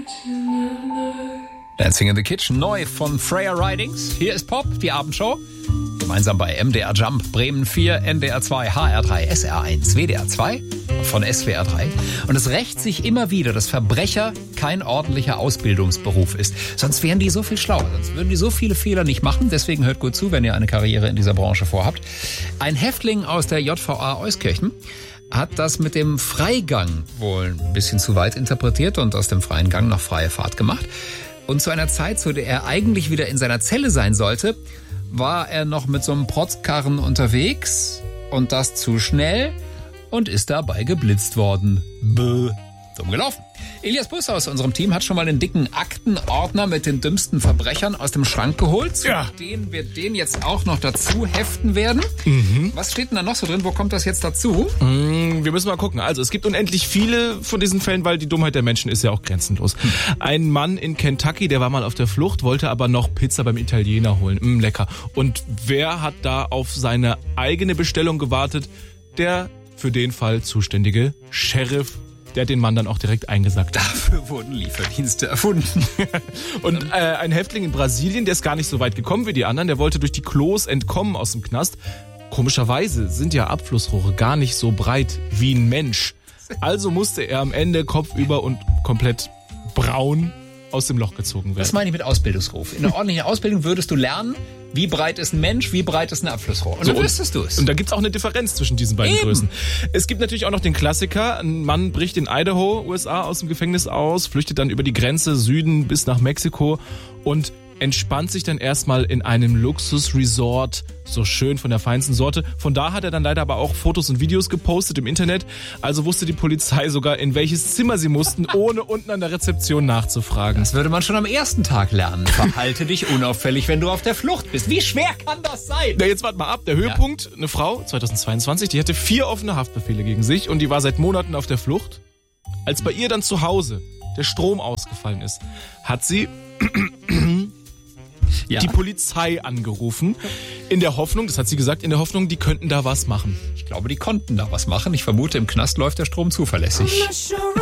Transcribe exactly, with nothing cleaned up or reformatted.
Dancing in the Kitchen, neu von Freya Ridings. Hier ist Pop, die Abendshow. Gemeinsam bei M D R Jump, Bremen vier, N D R zwei, H R drei, S R eins, W D R zwei und von S W R drei. Und es rächt sich immer wieder, dass Verbrecher kein ordentlicher Ausbildungsberuf ist. Sonst wären die so viel schlauer, sonst würden die so viele Fehler nicht machen. Deswegen hört gut zu, wenn ihr eine Karriere in dieser Branche vorhabt. Ein Häftling aus der J V A Euskirchen hat das mit dem Freigang wohl ein bisschen zu weit interpretiert und aus dem freien Gang noch freie Fahrt gemacht. Und zu einer Zeit, zu der er eigentlich wieder in seiner Zelle sein sollte, war er noch mit so einem Protzkarren unterwegs und das zu schnell und ist dabei geblitzt worden. Bäh. Dumm gelaufen. Elias Buss aus unserem Team hat schon mal einen dicken Aktenordner mit den dümmsten Verbrechern aus dem Schrank geholt, zu ja. denen wir den jetzt auch noch dazu heften werden. Mhm. Was steht denn da noch so drin? Wo kommt das jetzt dazu? Mhm, wir müssen mal gucken. Also es gibt unendlich viele von diesen Fällen, weil die Dummheit der Menschen ist ja auch grenzenlos. Hm. Ein Mann in Kentucky, der war mal auf der Flucht, wollte aber noch Pizza beim Italiener holen. Mm, lecker. Und wer hat da auf seine eigene Bestellung gewartet? Der für den Fall zuständige Sheriff. Der hat den Mann dann auch direkt eingesackt. Dafür wurden Lieferdienste erfunden. Und äh, ein Häftling in Brasilien, der ist gar nicht so weit gekommen wie die anderen, der wollte durch die Klos entkommen aus dem Knast. Komischerweise sind ja Abflussrohre gar nicht so breit wie ein Mensch. Also musste er am Ende kopfüber und komplett braun aus dem Loch gezogen werden. Das meine ich mit Ausbildungsruf. In einer ordentlichen Ausbildung würdest du lernen, wie breit ist ein Mensch, wie breit ist ein Abflussrohr. Und so, dann wüsstest du es. Und da gibt's auch eine Differenz zwischen diesen beiden Eben. Größen. Es gibt natürlich auch noch den Klassiker. Ein Mann bricht in Idaho, U S A, aus dem Gefängnis aus, flüchtet dann über die Grenze Süden bis nach Mexiko und entspannt sich dann erstmal in einem Luxusresort, so schön von der feinsten Sorte. Von da hat er dann leider aber auch Fotos und Videos gepostet im Internet. Also wusste die Polizei sogar, in welches Zimmer sie mussten, ohne unten an der Rezeption nachzufragen. Das würde man schon am ersten Tag lernen. Verhalte dich unauffällig, wenn du auf der Flucht bist. Wie schwer kann das sein? Na, jetzt warte mal ab. Der Höhepunkt, ja. Eine Frau, zweitausendzweiundzwanzig, die hatte vier offene Haftbefehle gegen sich und die war seit Monaten auf der Flucht. Als bei ihr dann zu Hause der Strom ausgefallen ist, hat sie ja. die Polizei angerufen, in der Hoffnung, das hat sie gesagt, in der Hoffnung, die könnten da was machen. Ich glaube, die konnten da was machen. Ich vermute, im Knast läuft der Strom zuverlässig.